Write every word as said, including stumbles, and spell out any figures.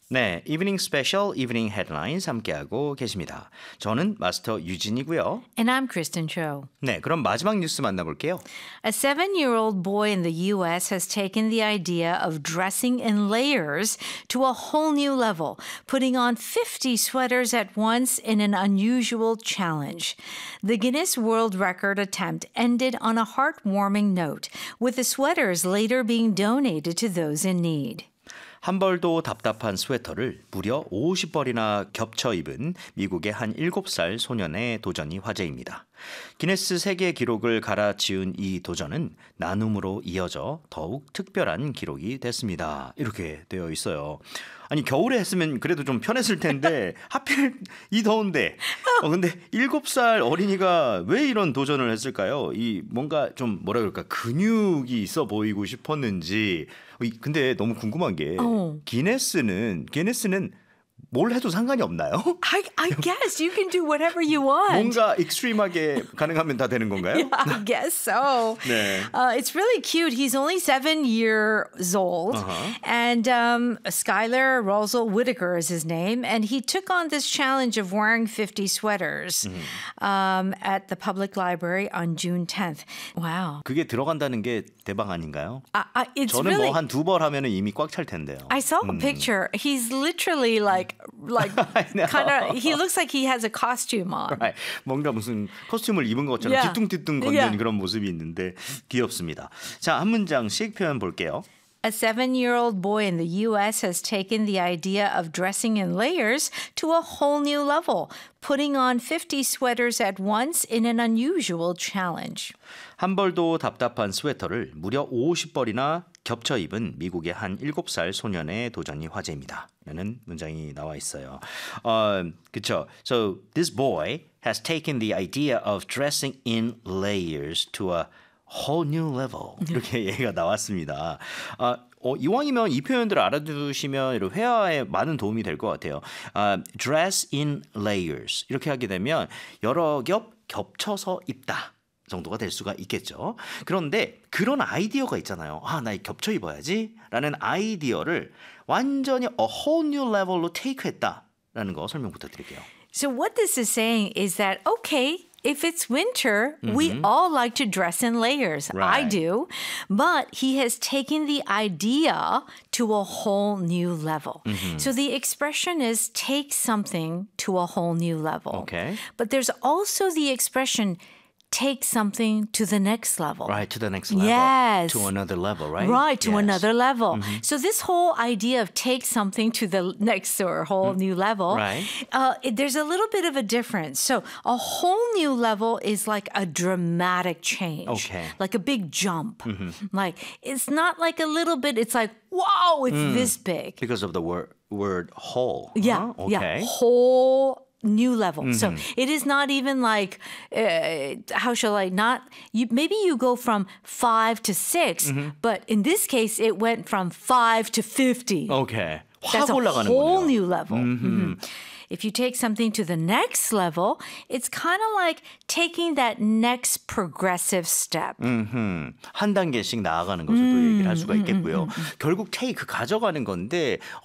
네, 이브닝 스페셜, 이브닝 헤드라인스 함께하고 계십니다. 저는 마스터 유진이고요. And I'm Kristen Cho. 네, 그럼 마지막 뉴스 만나볼게요. A seven-year-old boy in the U S has taken the idea of dressing in layers to a whole new level, putting on fifty sweaters at once in an unusual challenge. The Guinness World Record attempt ended on a heartwarming note, with the sweaters later being donated to those in need. 한 벌도 답답한 스웨터를 무려 오십 벌이나 겹쳐 입은 미국의 한 일곱 살 소년의 도전이 화제입니다. 기네스 세계 기록을 갈아치운 이 도전은 나눔으로 이어져 더욱 특별한 기록이 됐습니다. 이렇게 되어 있어요. 아니 겨울에 했으면 그래도 좀 편했을 텐데 하필 이 더운데 어, 근데 일곱 살 어린이가 왜 이런 도전을 했을까요? 이 뭔가 좀 뭐라 그럴까 근육이 있어 보이고 싶었는지 근데 너무 궁금한 게 어. 기네스는 기네스는 뭘 해도 상관이 없나요? I, I guess you can do whatever you want. 뭔가 익스트림하게 가능하면 다 되는 건가요? Yeah, I guess so. 네. Uh, it's really cute. He's only seven years old. Uh-huh. And um, Skylar Rosal Whitaker is his name. And he took on this challenge of wearing fifty sweaters mm-hmm. um, at the public library on June tenth. Wow. 그게 들어간다는 게 대박 아닌가요? Uh, uh, it's 저는 really, 뭐 한 두 벌 하면 이미 꽉 찰 텐데요. I saw a 음. picture. He's literally like, like kind of, he looks like he has a costume on. Right. 뭔가 무슨 코스튬을 입은 것처럼 Yeah. 뒤뚱뒤뚱 걷는 Yeah. 그런 모습이 있는데 귀엽습니다. 자, 한 문장씩 표현 볼게요. A seven-year-old boy in the U S has taken the idea of dressing in layers to a whole new level, putting on fifty sweaters at once in an unusual challenge. 한 벌도 답답한 스웨터를 무려 오십 벌이나 겹쳐 입은 미국의 한 일곱 살 소년의 도전이 화제입니다. 라는 문장이 나와 있어요. 어, 그쵸. So this boy has taken the idea of dressing in layers to a whole new level. 이렇게 얘기가 나왔습니다. 어, 어, 이왕이면 이 표현들을 알아두시면 이런 회화에 많은 도움이 될 것 같아요. 어, dress in layers. 이렇게 하게 되면 여러 겹 겹쳐서 입다. 정도가 될 수가 있겠죠. 그런데 그런 아이디어가 있잖아요. 아, 나 겹쳐 입어야지 라는 아이디어를 완전히 a whole new level로 테이크했다라는 거 설명 부탁드릴게요. So what this is saying is that, okay, if it's winter, mm-hmm. we all like to dress in layers. Right. I do. But he has taken the idea to a whole new level. Mm-hmm. So the expression is take something to a whole new level. Okay. But there's also the expression take something to the next level. Right, to the next level. Yes. To another level, right? Right, to yes. another level. Mm-hmm. So this whole idea of take something to the next or whole mm. new level, right. uh, it, there's a little bit of a difference. So a whole new level is like a dramatic change. Okay. Like a big jump. Mm-hmm. Like it's not like a little bit, it's like, wow, it's mm. this big. Because of the word, word whole. Yeah, huh? Okay. yeah, whole new level. Mm-hmm. So it is not even like, uh, how shall I not, you, maybe you go from five to six, mm-hmm. but in this case, it went from five to fifty. Okay. That's 확 a 올라가는군요. whole new level. Mm-hmm. Mm-hmm. If you take something to the next level, it's kind of like taking that next progressive step. 음흠. 한 단계씩 나아가는 것을 또 음, 얘기를 할 수가 음, 있겠고요. 음, 음, 음. 결국 take 가져가는 건데